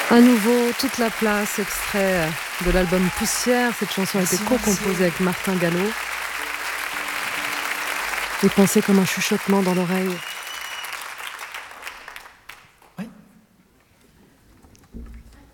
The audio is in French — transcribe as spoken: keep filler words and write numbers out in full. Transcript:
À nouveau, toute la place, extrait de l'album Poussière. Cette chanson a été co-composée avec Martin Gallo. Et pensez comme un chuchotement dans l'oreille.